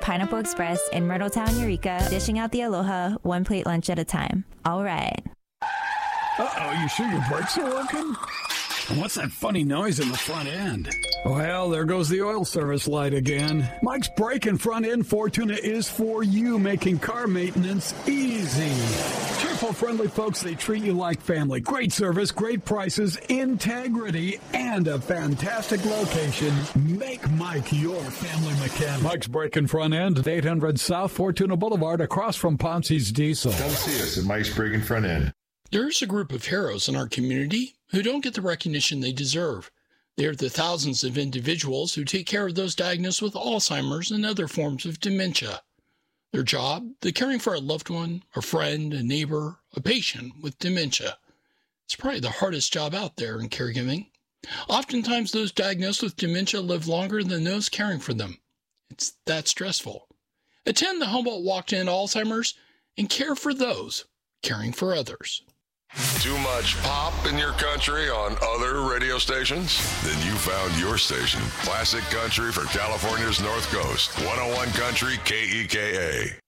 Pineapple Express in Myrtletown, Eureka, dishing out the aloha, one plate lunch at a time. All right. Uh-oh, you sure your brakes are working? And what's that funny noise in the front end? Well, there goes the oil service light again. Mike's Brake and Front End Fortuna is for you, making car maintenance easy. Cheerful, friendly folks, they treat you like family. Great service, great prices, integrity, and a fantastic location. Make Mike your family mechanic. Mike's Brake and Front End, 800 South Fortuna Boulevard, across from Ponce's Diesel. Come see us at Mike's Brake and Front End. There's a group of heroes in our community who don't get the recognition they deserve. They are the thousands of individuals who take care of those diagnosed with Alzheimer's and other forms of dementia. Their job, the caring for a loved one, a friend, a neighbor, a patient with dementia. It's probably the hardest job out there in caregiving. Oftentimes, those diagnosed with dementia live longer than those caring for them. It's that stressful. Attend the Humboldt Walk to End Alzheimer's and care for those caring for others. Too much pop in your country on other radio stations? Then you found your station. Classic Country for California's North Coast. 101 Country KEKA.